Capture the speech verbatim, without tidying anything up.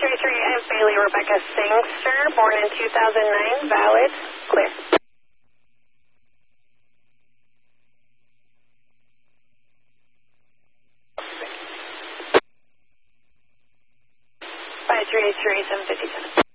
three three, I have Bailey Rebecca Sangster, born in two thousand nine, valid, clear. five three eight three, seven fifty-seven.